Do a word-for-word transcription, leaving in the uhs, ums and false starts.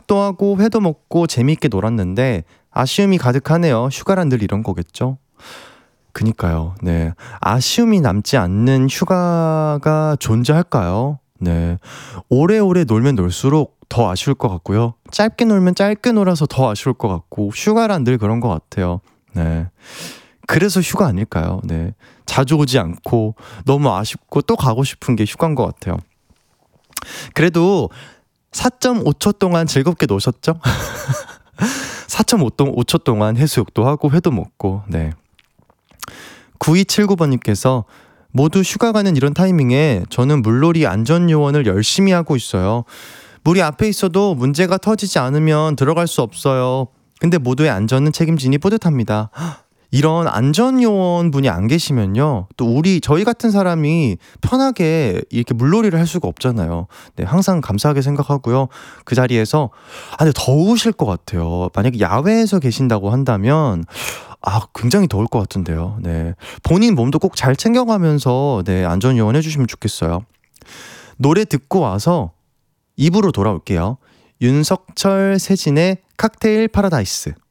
해수욕도 하고 회도 먹고 재미있게 놀았는데 아쉬움이 가득하네요. 휴가란 늘 이런 거겠죠? 그니까요. 네. 아쉬움이 남지 않는 휴가가 존재할까요? 네. 오래오래 놀면 놀수록 더 아쉬울 것 같고요. 짧게 놀면 짧게 놀아서 더 아쉬울 것 같고, 휴가란 늘 그런 것 같아요. 네. 그래서 휴가 아닐까요? 네. 자주 오지 않고 너무 아쉽고 또 가고 싶은 게 휴가인 것 같아요. 그래도 사 점 오 초 동안 즐겁게 노셨죠? 사 점 오 초 동안 해수욕도 하고 회도 먹고. 네. 구이칠구 번님께서 모두 휴가 가는 이런 타이밍에 저는 물놀이 안전요원을 열심히 하고 있어요. 물이 앞에 있어도 문제가 터지지 않으면 들어갈 수 없어요. 근데 모두의 안전은 책임지니 뿌듯합니다. 이런 안전요원 분이 안 계시면요, 또 우리 저희 같은 사람이 편하게 이렇게 물놀이를 할 수가 없잖아요. 네, 항상 감사하게 생각하고요. 그 자리에서 아 근데 더우실 것 같아요. 만약에 야외에서 계신다고 한다면 아 굉장히 더울 것 같은데요. 네, 본인 몸도 꼭 잘 챙겨가면서 네 안전요원 해주시면 좋겠어요. 노래 듣고 와서 이 부로 돌아올게요. 윤석철, 세진의 칵테일 파라다이스.